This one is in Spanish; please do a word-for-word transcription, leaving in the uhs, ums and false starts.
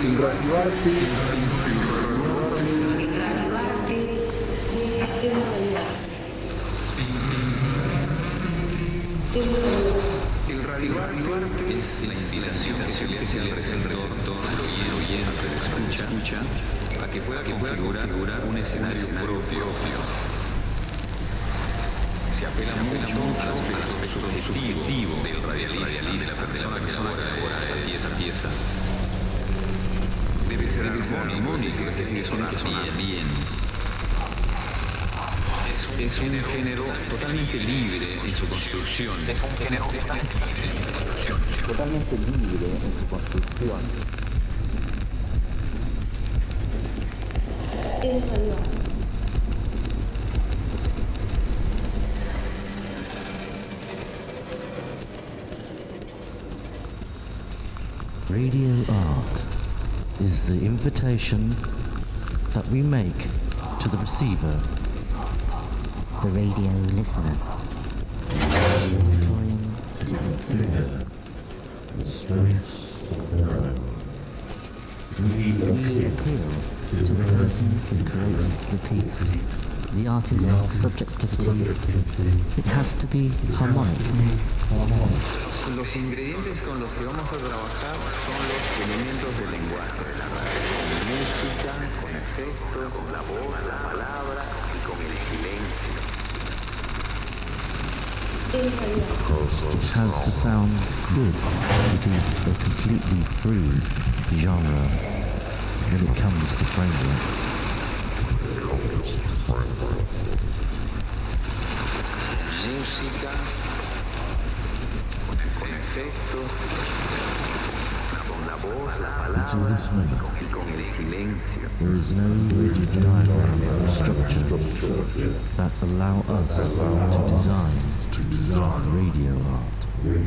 Il radioarte. El radioarte es la inspiración que se le hace al receptor al oyente que escucha, escucha a que pueda configurar un escenario propio. Se apela mucho al aspecto subjetivo del radialista, de la persona que elabora esta pieza. Debe ser armónico, es decir, que sonar bien. Es un género totalmente libre en su construcción. Es un género totalmente libre en su construcción. Totalmente libre en su construcción. Es radio. Radio art is the invitation that we make to the receiver, the radio listener. Time to influence the space of their own. We We appeal to the person who creates the piece, the artist's subjectivity. It has to be harmonic. Los ingredientes con los que vamos a trabajar son los elementos del lenguaje de la radio. Con música, con efectos, con la voz, la palabra y con el silencio. It has to sound good. It is a completely free genre when it comes to framework. Música, con efectos, con la voz, la palabra y con el silencio. There is no rigid diagram or structure that allow us to design radio art.